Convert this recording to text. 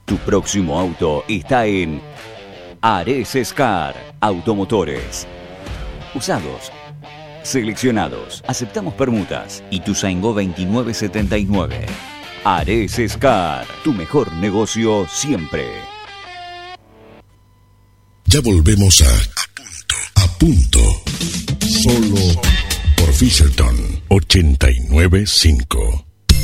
Tu próximo auto está en Ares Car Automotores. Usados, seleccionados, aceptamos permutas. Ituzaingó 2979. Ares Car, tu mejor negocio siempre. Ya volvemos a punto. Solo por Fisherton 89.5.